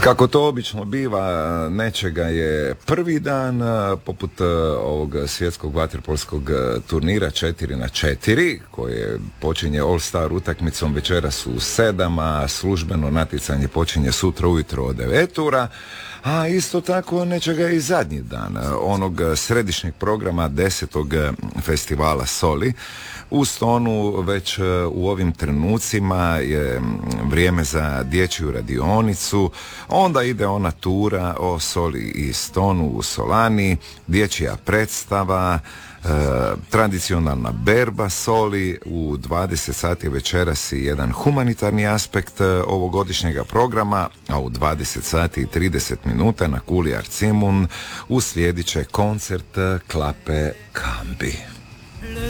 Kako to obično biva, nečega je prvi dan, poput ovog svjetskog vaterpolskog turnira 4x4, koje počinje All Star utakmicom večeras u 7, a službeno natjecanje počinje sutra ujutro od 9 ura. A isto tako nečega je i zadnji dan onog središnjeg programa 10. festivala Soli. U Stonu već u ovim trenucima je vrijeme za dječju radionicu, onda ide ona tura o Soli i Stonu u Solani, dječja predstava, tradicionalna berba soli, u 20 sati večeras i jedan humanitarni aspekt ovogodišnjega programa, a u 20 sati i 30 minuta na kuli Arcimun uslijedit će koncert Klape Kambi.